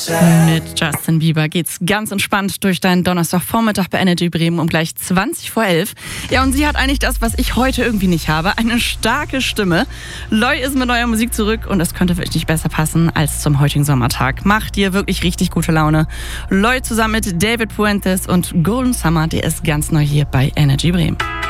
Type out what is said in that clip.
Mit Justin Bieber geht's ganz entspannt durch deinen Donnerstagvormittag bei Energy Bremen um gleich 20 vor 11. Ja, und sie hat eigentlich das, was ich heute irgendwie nicht habe, eine starke Stimme. Loi ist mit neuer Musik zurück und es könnte wirklich nicht besser passen als zum heutigen Sommertag. Macht dir wirklich richtig gute Laune. Loi zusammen mit David Puentes und Golden Summer, der ist ganz neu hier bei Energy Bremen.